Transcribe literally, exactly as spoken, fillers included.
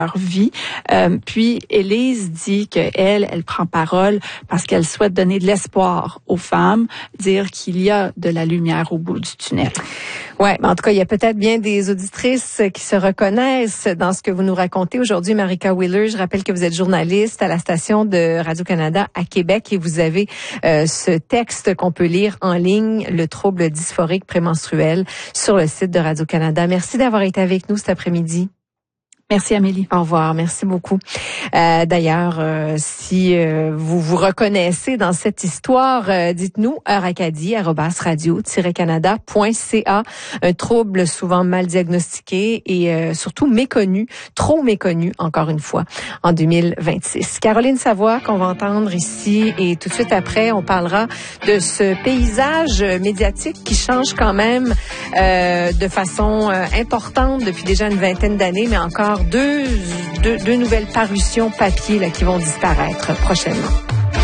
leur vie. Euh, puis Élise dit que elle, elle prend parole parce qu'elle souhaite donner de l'espoir aux femmes, dire qu'il y a de la lumière au bout du tunnel. Ouais, mais en tout cas, il y a peut-être bien des auditrices qui se reconnaissent dans ce que vous nous racontez aujourd'hui, Marika Wheeler. Je rappelle que vous êtes journaliste à la station de Radio-Canada à Québec et vous avez euh, ce texte qu'on peut lire en ligne, le trouble dysphorique prémenstruel, sur le site de Radio-Canada. Merci d'avoir été avec nous cet après-midi. Merci Amélie. Au revoir, merci beaucoup. Euh, d'ailleurs, euh, si euh, vous vous reconnaissez dans cette histoire, euh, dites-nous heure acadie arobase radio tiret canada point c a. Un trouble souvent mal diagnostiqué et euh, surtout méconnu, trop méconnu encore une fois en deux mille vingt-six. Caroline Savoie qu'on va entendre ici et tout de suite après, on parlera de ce paysage médiatique qui change quand même euh, de façon euh, importante depuis déjà une vingtaine d'années, mais encore Deux, deux, deux nouvelles parutions papier là, qui vont disparaître prochainement.